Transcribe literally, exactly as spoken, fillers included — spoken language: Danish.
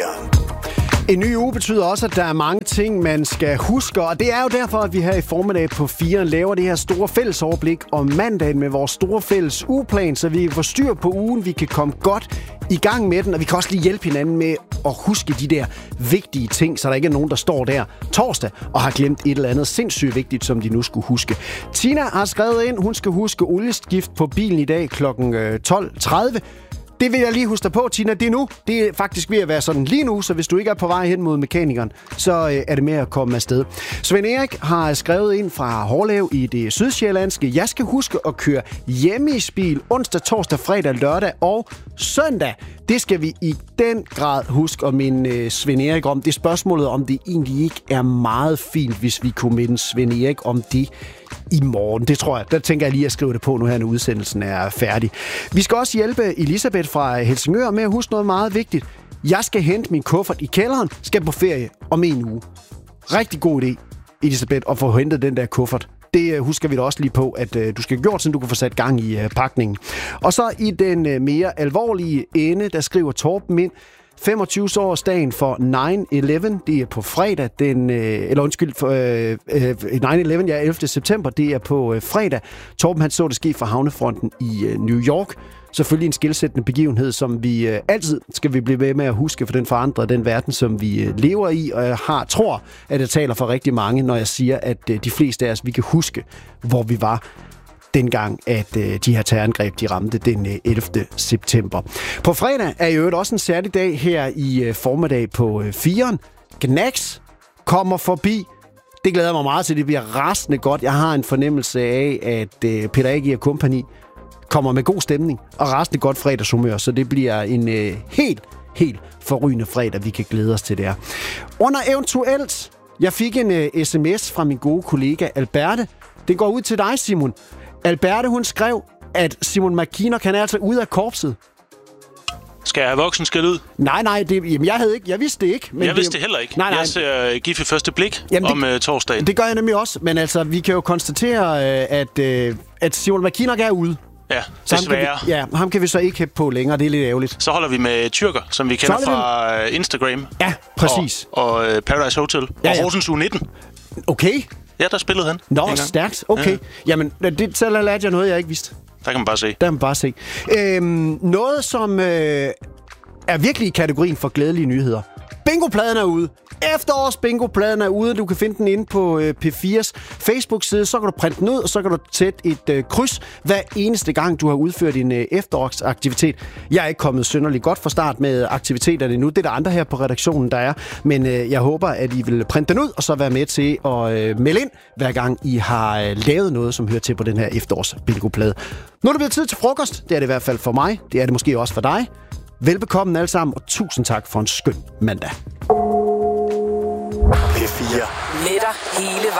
fire. En ny uge betyder også, at der er mange ting, man skal huske, og det er jo derfor, at vi her i formiddag på fire laver det her store fællesoverblik om mandagen med vores store fælles ugeplan, så vi får styr på ugen, vi kan komme godt i gang med den, og vi kan også lige hjælpe hinanden med at huske de der vigtige ting, så der ikke er nogen, der står der torsdag og har glemt et eller andet sindssygt vigtigt, som de nu skulle huske. Tina har skrevet ind, hun skal huske olieskift på bilen i dag klokken tolv tredive. Det vil jeg lige huske dig på, Tina. Det er nu. Det er faktisk ved at være sådan lige nu, så hvis du ikke er på vej hen mod mekanikeren, så øh, er det med at komme afsted. Svend Erik har skrevet ind fra Hårlev i det sydsjællandske. Jeg skal huske at køre hjemme i bil onsdag, torsdag, fredag, lørdag og søndag. Det skal vi i den grad huske at minde øh, Svend Erik om. Det er spørgsmålet, om det egentlig ikke er meget fint, hvis vi kunne minde Svend Erik om det i morgen. Det tror jeg. Der tænker jeg lige at skrive det på nu her, når udsendelsen er færdig. Vi skal også hjælpe Elisabeth fra Helsingør med at huske noget meget vigtigt. Jeg skal hente min kuffert i kælderen, skal på ferie om en uge. Rigtig god idé, Elisabeth, at få hentet den der kuffert. Det husker vi da også lige på, at øh, du skal have gjort, så du kan få sat gang i øh, pakningen. Og så i den øh, mere alvorlige ende, der skriver Torben ind, femogtyve-årsdagen for nine eleven, det er på fredag, den, øh, eller undskyld, for, øh, øh, nine eleven, ja, ellevte september, det er på øh, fredag. Torben, han så det ske fra havnefronten i øh, New York. Selvfølgelig en skelsættende begivenhed, som vi øh, altid skal vi blive ved med at huske, for den forandrer den verden, som vi øh, lever i, og jeg har, tror, at jeg taler for rigtig mange, når jeg siger, at øh, de fleste af os, vi kan huske, hvor vi var dengang, at øh, de her terrorangreb, de ramte den øh, ellevte september. På fredag er jo også en særlig dag her i øh, formiddag på øh, firen. Gnags kommer forbi. Det glæder mig meget til. Det bliver rasende godt. Jeg har en fornemmelse af, at øh, Peter Agi og kompagni kommer med god stemning og rasende godt fredagshumør, så det bliver en øh, helt, helt forrygende fredag, vi kan glæde os til der. Under eventuelt, jeg fik en øh, sms fra min gode kollega Alberte. Det går ud til dig, Simon. Alberte, hun skrev, at Simon McKinnock, han er altså ude af korpset. Skal jeg have voksen skæld ud? Nej, nej, det, jamen, jeg, havde ikke, jeg vidste det ikke. Men jeg vidste det det heller ikke. Nej, nej. Jeg ser uh, Gift ved første blik jamen, om uh, torsdagen. Det gør jeg nemlig også, men altså, vi kan jo konstatere, uh, at, uh, at Simon McKinnock er ude. Ja, så desværre. Ham vi, ja, ham kan vi så ikke hæppe på længere, det er lidt ærgerligt. Så holder vi med tyrker, som vi kender fra vi... Instagram. Ja, præcis. Og, og uh, Paradise Hotel. Ja, og ja. Horsens U nitten. Okay. Ja, der spillede han. Nå, stærkt. Okay. Ja. Jamen, det, så lærte jeg noget, jeg ikke vidste. Der kan man bare se. Der kan man bare se. Øhm, noget, som øh, er virkelig i kategorien for glædelige nyheder. Bingopladen er ude. Efterårs bingopladen er ude. Du kan finde den inde på øh, P fires Facebook-side. Så kan du printe den ud, og så kan du sætte et øh, kryds hver eneste gang, du har udført en øh, efterårsaktivitet. Jeg er ikke kommet synderligt godt fra start med aktiviteterne endnu. Det er der andre her på redaktionen, der er. Men øh, jeg håber, at I vil printe den ud, og så være med til at øh, melde ind, hver gang I har øh, lavet noget, som hører til på den her efterårs bingoplade. Nu er det blevet tid til frokost. Det er det i hvert fald for mig. Det er det måske også for dig. Velbekomme alle sammen, og tusind tak for en skøn mandag. P fire. Med dig hele